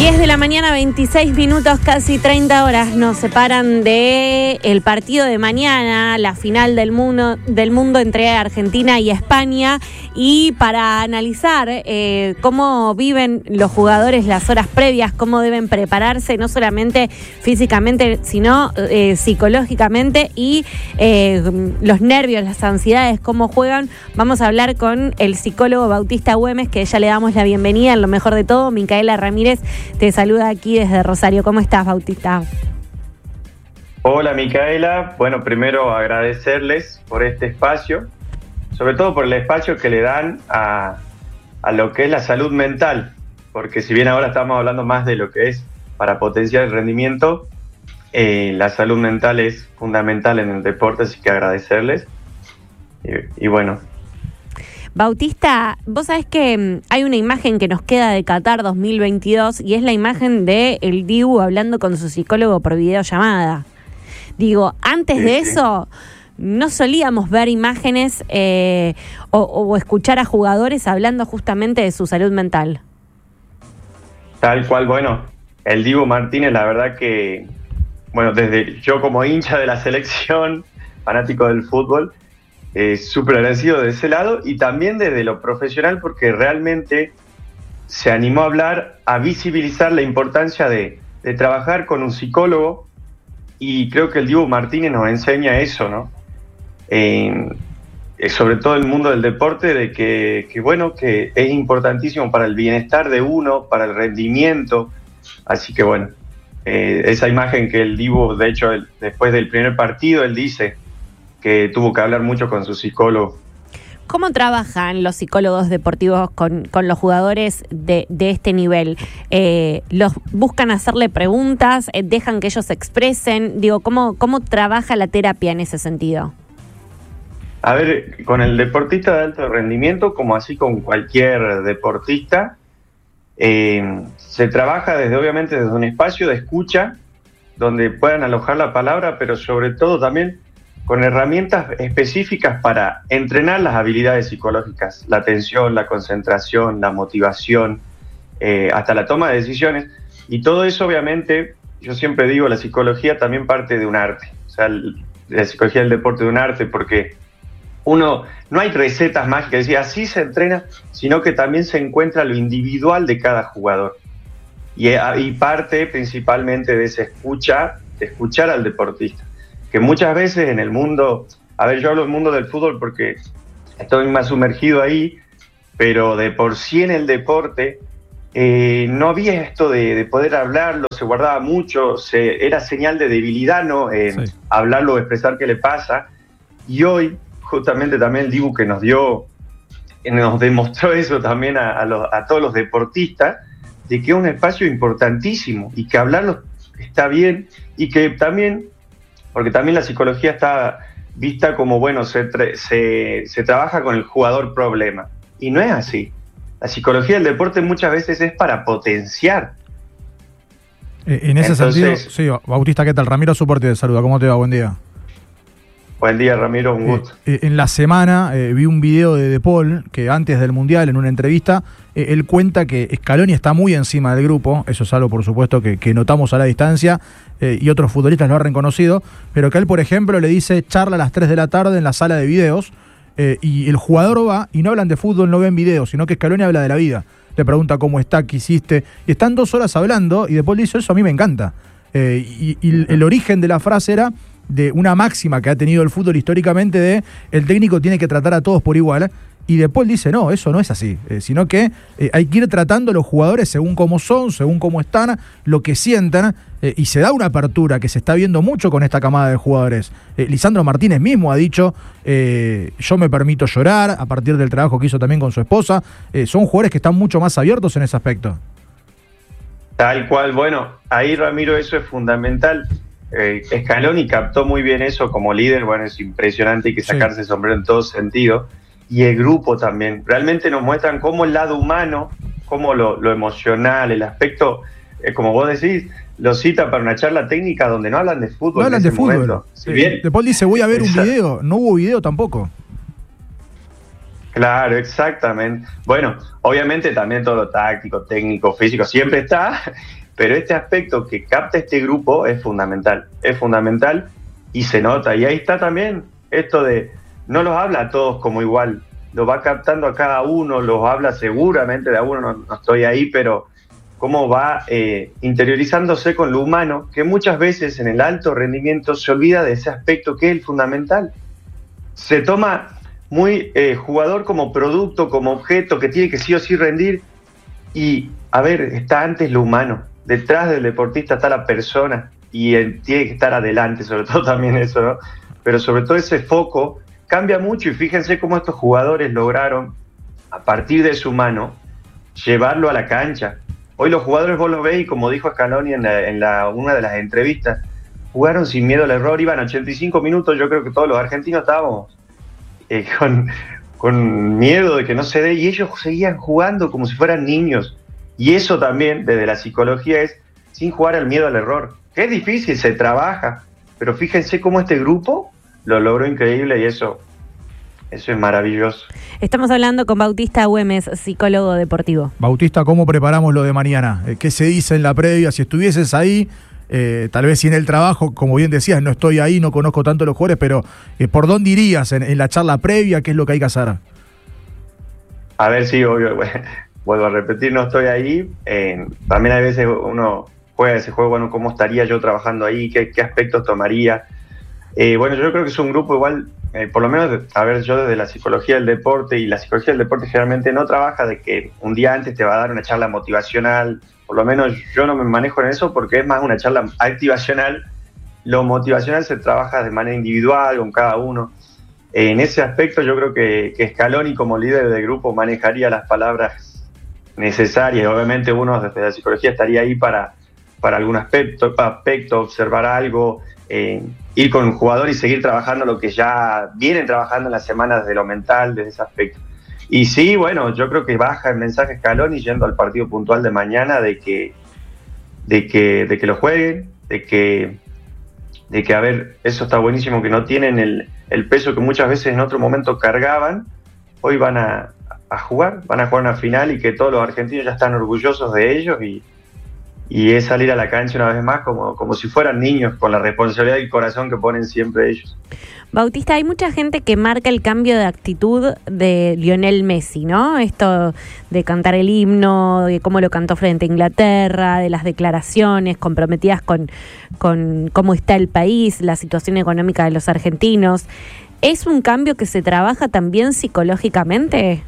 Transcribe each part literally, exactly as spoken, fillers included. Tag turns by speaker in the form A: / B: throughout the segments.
A: diez de la mañana, veintiséis minutos, casi treinta horas nos separan de el partido de mañana, la final del mundo, del mundo entre Argentina y España. Y para analizar eh, cómo viven los jugadores las horas previas, cómo deben prepararse, no solamente físicamente, sino eh, psicológicamente, y eh, los nervios, las ansiedades, cómo juegan, vamos a hablar con el psicólogo Bautista Güemes, que ya le damos la bienvenida. En lo mejor de todo, Micaela Ramírez te saluda aquí desde Rosario. ¿Cómo estás, Bautista?
B: Hola, Micaela. Bueno, primero agradecerles por este espacio, sobre todo por el espacio que le dan a, a lo que es la salud mental, porque si bien ahora estamos hablando más de lo que es para potenciar el rendimiento, eh, la salud mental es fundamental en el deporte, así que agradecerles. Y, y bueno...
A: Bautista, vos sabés que hay una imagen que nos queda de Qatar dos mil veintidós y es la imagen de el Dibu hablando con su psicólogo por videollamada. Digo, antes de eso no solíamos ver imágenes eh, o, o escuchar a jugadores hablando justamente de su salud mental.
B: Tal cual, bueno, el Dibu Martínez, la verdad que, bueno, desde yo como hincha de la selección, fanático del fútbol, Eh, súper agradecido de ese lado y también desde lo profesional, porque realmente se animó a hablar, a visibilizar la importancia de, de trabajar con un psicólogo, y creo que el Dibu Martínez nos enseña eso, ¿no? Eh, sobre todo en el mundo del deporte, de que, que bueno, que es importantísimo para el bienestar de uno, para el rendimiento, así que bueno, eh, esa imagen que el Dibu, de hecho, el, después del primer partido, él dice que tuvo que hablar mucho con su psicólogo.
A: ¿Cómo trabajan los psicólogos deportivos con, con los jugadores de, de este nivel? Eh, ¿Los buscan hacerle preguntas? Eh, ¿Dejan que ellos se expresen? Digo, ¿cómo, ¿cómo trabaja la terapia en ese sentido?
B: A ver, con el deportista de alto rendimiento, como así con cualquier deportista, eh, se trabaja desde, obviamente, desde un espacio de escucha, donde puedan alojar la palabra, pero sobre todo también con herramientas específicas para entrenar las habilidades psicológicas, la atención, la concentración, la motivación, eh, hasta la toma de decisiones. Y todo eso, obviamente, yo siempre digo, la psicología también parte de un arte. O sea, la psicología del deporte de un arte, porque uno, no hay recetas mágicas, es decir, así se entrena, sino que también se encuentra lo individual de cada jugador. Y, y parte principalmente de esa escucha, de escuchar al deportista, que muchas veces en el mundo, a ver, yo hablo del mundo del fútbol porque estoy más sumergido ahí, pero de por sí en el deporte eh, no había esto de, de poder hablarlo, se guardaba mucho, se, era señal de debilidad, ¿no? Eh, sí. Hablarlo, expresar qué le pasa. Y hoy, justamente también el Dibu que nos dio, nos demostró eso también a, a, los, a todos los deportistas, de que es un espacio importantísimo y que hablarlo está bien, y que también, porque también la psicología está vista como, bueno, se, tra- se, se trabaja con el jugador problema. Y no es así. La psicología del deporte muchas veces es para potenciar.
C: Eh, en ese Entonces, sentido, sí, Bautista, ¿qué tal? Ramiro Suporte te saluda. ¿Cómo te va? Buen día.
B: Buen día, Ramiro, un gusto.
C: Eh, eh, en la semana eh, vi un video de De Paul, que antes del Mundial, en una entrevista, eh, él cuenta que Scaloni está muy encima del grupo. Eso es algo, por supuesto, que, que notamos a la distancia, eh, y otros futbolistas lo han reconocido, pero que él, por ejemplo, le dice charla a las tres de la tarde en la sala de videos, eh, y el jugador va y no hablan de fútbol, no ven videos, sino que Scaloni habla de la vida. Le pregunta cómo está, qué hiciste, y están dos horas hablando, y De Paul dice, eso a mí me encanta. Eh, y, y el, el origen de la frase era de una máxima que ha tenido el fútbol históricamente de el técnico tiene que tratar a todos por igual, y De Paul dice no, eso no es así, eh, sino que eh, hay que ir tratando a los jugadores según cómo son, según cómo están, lo que sientan, eh, y se da una apertura que se está viendo mucho con esta camada de jugadores. eh, Lisandro Martínez mismo ha dicho eh, yo me permito llorar a partir del trabajo que hizo también con su esposa. eh, son jugadores que están mucho más abiertos en ese aspecto.
B: Tal cual, bueno, ahí, Ramiro, eso es fundamental. Eh, Scaloni captó muy bien eso como líder. Bueno, es impresionante, hay que sacarse el sombrero en todo sentido. Y el grupo también, realmente nos muestran cómo el lado humano, cómo lo, lo emocional, el aspecto, eh, como vos decís, lo cita para una charla técnica donde no hablan de fútbol.
C: No hablan de fútbol.
B: Si bien,
C: De Paul dice, voy a ver un video, no hubo video tampoco.
B: Claro, exactamente. Bueno, obviamente también todo lo táctico, técnico, físico siempre está, pero este aspecto que capta este grupo es fundamental, es fundamental y se nota. Y ahí está también esto de, no los habla a todos como igual, lo va captando a cada uno, los habla seguramente de a uno, no, no estoy ahí, pero cómo va eh, interiorizándose con lo humano, que muchas veces en el alto rendimiento se olvida de ese aspecto que es el fundamental. Se toma muy eh, jugador como producto, como objeto, que tiene que sí o sí rendir, y a ver, está antes lo humano, detrás del deportista está la persona, y él tiene que estar adelante, sobre todo también eso, ¿no? Pero sobre todo ese foco cambia mucho, y fíjense cómo estos jugadores lograron, a partir de su mano, llevarlo a la cancha. Hoy los jugadores vos los ves, y como dijo Scaloni en, la, en la, una de las entrevistas, jugaron sin miedo al error, iban ochenta y cinco minutos, yo creo que todos los argentinos estábamos eh, con, con miedo de que no se dé, y ellos seguían jugando como si fueran niños. Y eso también, desde la psicología, es sin jugar al miedo al error, que es difícil, se trabaja, pero fíjense cómo este grupo lo logró increíble, y eso, eso es maravilloso.
A: Estamos hablando con Bautista Güemes, psicólogo deportivo.
C: Bautista, ¿cómo preparamos lo de mañana? ¿Qué se dice en la previa? Si estuvieses ahí, eh, tal vez sin el trabajo, como bien decías, no estoy ahí, no conozco tanto los jugadores, pero eh, ¿por dónde irías en, en la charla previa? ¿Qué es lo que hay que hacer?
B: A ver, sí, obvio, vuelvo a repetir, no estoy ahí. Eh, también hay veces uno juega ese juego, bueno, ¿cómo estaría yo trabajando ahí? ¿Qué, qué aspectos tomaría? Eh, bueno, yo creo que es un grupo igual, eh, por lo menos, a ver, yo desde la psicología del deporte, y la psicología del deporte generalmente no trabaja de que un día antes te va a dar una charla motivacional, por lo menos yo no me manejo en eso porque es más una charla activacional. Lo motivacional se trabaja de manera individual con cada uno. Eh, en ese aspecto yo creo que, que Scaloni como líder del grupo manejaría las palabras necesarias. Obviamente uno desde la psicología estaría ahí para, para algún aspecto, aspecto, observar algo, eh, ir con un jugador y seguir trabajando lo que ya vienen trabajando en las semanas de lo mental, desde ese aspecto. Y sí, bueno, yo creo que baja el mensaje Scaloni yendo al partido puntual de mañana de que, de que, de que lo jueguen, de que, de que, a ver, eso está buenísimo, que no tienen el, el peso que muchas veces en otro momento cargaban, hoy van a, a jugar, van a jugar una final, y que todos los argentinos ya están orgullosos de ellos, y, y es salir a la cancha una vez más como, como si fueran niños, con la responsabilidad y el corazón que ponen siempre ellos.
A: Bautista, hay mucha gente que marca el cambio de actitud de Lionel Messi, ¿no? Esto de cantar el himno, de cómo lo cantó frente a Inglaterra, de las declaraciones comprometidas con, con cómo está el país, la situación económica de los argentinos. ¿Es un cambio que se trabaja también psicológicamente?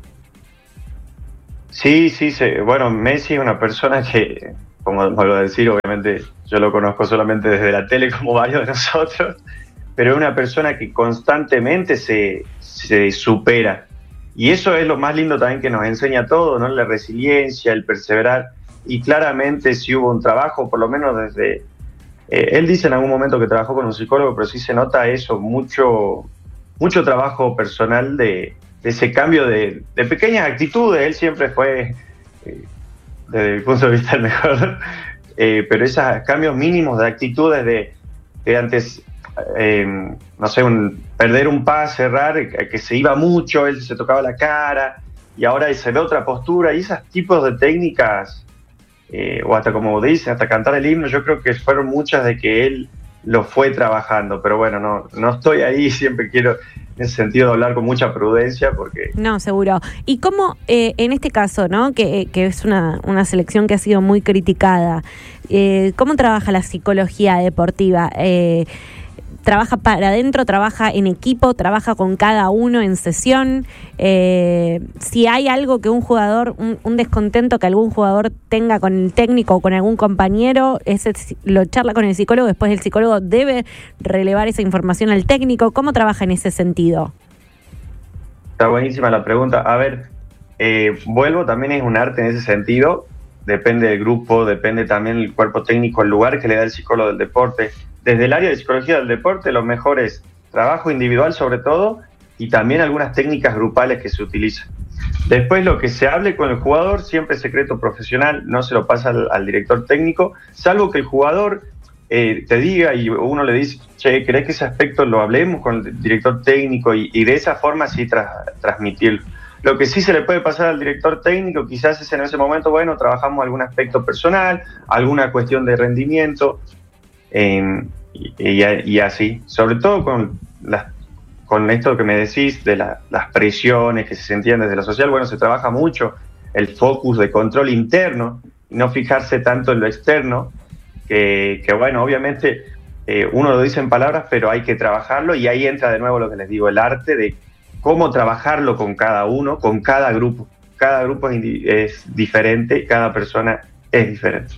B: Sí, sí, sí. Bueno, Messi es una persona que, como vuelvo a decir, obviamente yo lo conozco solamente desde la tele como varios de nosotros, pero es una persona que constantemente se, se supera. Y eso es lo más lindo también que nos enseña todo, ¿no? La resiliencia, el perseverar. Y claramente sí hubo un trabajo, por lo menos desde... Eh, él dice en algún momento que trabajó con un psicólogo, pero sí se nota eso, mucho, mucho trabajo personal de, de ese cambio de, de pequeñas actitudes. Él siempre fue, eh, desde mi punto de vista, el mejor. Eh, pero esos cambios mínimos de actitudes de, de antes... Eh, no sé, un, perder un pase, errar, que, que se iba mucho, él se tocaba la cara, y ahora se ve otra postura, y esos tipos de técnicas, eh, o hasta como dicen, hasta cantar el himno, yo creo que fueron muchas de que él lo fue trabajando, pero bueno, no, no estoy ahí, siempre quiero en ese sentido hablar con mucha prudencia, porque...
A: No, seguro. ¿Y cómo, eh, en este caso, ¿no? que, que es una, una selección que ha sido muy criticada, eh, cómo trabaja la psicología deportiva? Eh, ¿Trabaja para adentro, trabaja en equipo, trabaja con cada uno en sesión? Eh, si hay algo que un jugador, un, un descontento que algún jugador tenga con el técnico o con algún compañero, ese lo charla con el psicólogo, después el psicólogo debe relevar esa información al técnico. ¿Cómo trabaja en ese sentido?
B: Está buenísima la pregunta. A ver, eh, vuelvo, también es un arte en ese sentido. Depende del grupo, depende también del cuerpo técnico, el lugar que le da el psicólogo del deporte. Desde el área de psicología del deporte, lo mejor es trabajo individual sobre todo, y también algunas técnicas grupales que se utilizan. Después, lo que se hable con el jugador, siempre es secreto profesional, no se lo pasa al, al director técnico, salvo que el jugador eh, te diga y uno le dice, che, ¿querés que ese aspecto lo hablemos con el director técnico? Y, y de esa forma sí tra transmitirlo. Lo que sí se le puede pasar al director técnico quizás es en ese momento, bueno, trabajamos algún aspecto personal, alguna cuestión de rendimiento, eh, y, y, y así. Sobre todo con, las, con esto que me decís de la, las presiones que se sentían desde lo social, bueno, se trabaja mucho el focus de control interno y no fijarse tanto en lo externo, que, que bueno, obviamente eh, uno lo dice en palabras, pero hay que trabajarlo y ahí entra de nuevo lo que les digo, el arte de cómo trabajarlo con cada uno, con cada grupo. Cada grupo es, es diferente, cada persona es diferente.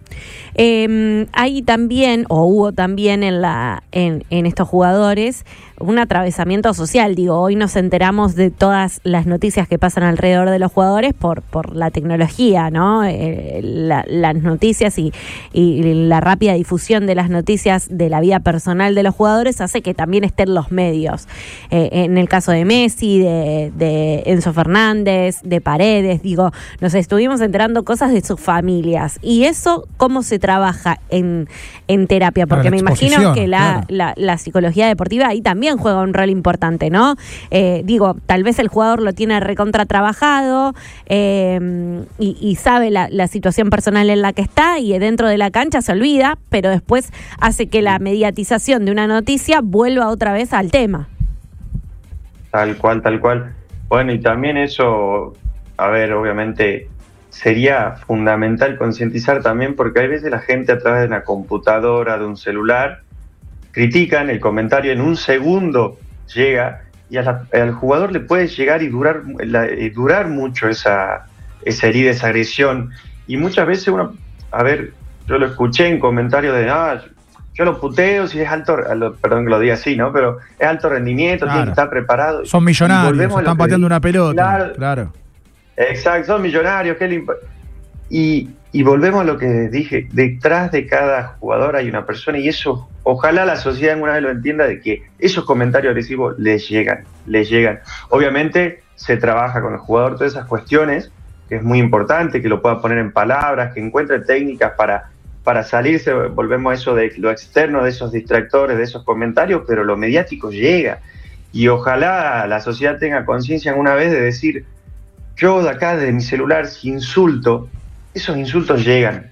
A: Eh, hay también, o hubo también en, la, en, en estos jugadores, un atravesamiento social. Digo, hoy nos enteramos de todas las noticias que pasan alrededor de los jugadores por, por la tecnología, ¿no? Eh, la, las noticias y, y la rápida difusión de las noticias de la vida personal de los jugadores hace que también estén los medios. Eh, en el caso de Messi, de, de Enzo Fernández, de Paredes, digo, nos estuvimos enterando cosas de sus familias. Y eso, ¿cómo se trabaja en, en terapia? Porque me imagino que la, claro. la, la psicología deportiva ahí también juega un rol importante, ¿no? Eh, digo, tal vez el jugador lo tiene recontra trabajado eh, y, y sabe la, la situación personal en la que está y dentro de la cancha se olvida, pero después hace que la mediatización de una noticia vuelva otra vez al tema.
B: Tal cual, tal cual. Bueno, y también eso, a ver, obviamente sería fundamental concientizar también, porque hay veces la gente a través de una computadora, de un celular, critican, el comentario en un segundo llega y a la, al jugador le puede llegar y durar, la, y durar mucho esa, esa herida, esa agresión. Y muchas veces uno, a ver, yo lo escuché en comentarios de, ah, yo lo puteo si es alto, perdón que lo diga así, ¿no? Pero es alto rendimiento, claro, tiene que estar preparado.
C: Son millonarios, están pateando una pelota.
B: Claro,
C: claro.
B: Exacto, son millonarios. ¿Qué le y, y volvemos a lo que dije, detrás de cada jugador hay una persona y eso, ojalá la sociedad alguna vez lo entienda, de que esos comentarios agresivos les llegan, les llegan. Obviamente se trabaja con el jugador todas esas cuestiones, que es muy importante, que lo pueda poner en palabras, que encuentre técnicas para, para salirse, volvemos a eso de lo externo, de esos distractores, de esos comentarios, pero lo mediático llega. Y ojalá la sociedad tenga conciencia alguna vez de decir, yo de acá, de mi celular, si insulto, esos insultos llegan.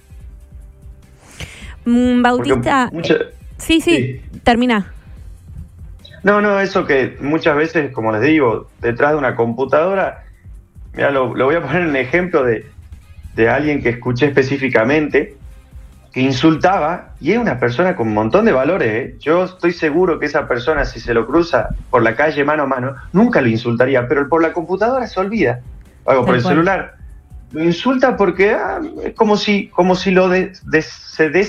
A: Mm, Bautista, mucha, eh, sí, sí, sí, termina.
B: No, no, eso que muchas veces, como les digo, detrás de una computadora, mira, lo, lo voy a poner en ejemplo de, de alguien que escuché específicamente, que insultaba, y es una persona con un montón de valores, ¿eh? Yo estoy seguro que esa persona, si se lo cruza por la calle mano a mano, nunca lo insultaría, pero por la computadora se olvida. Hago por el celular. Lo insulta porque ah, es como si, como si lo de, de, se des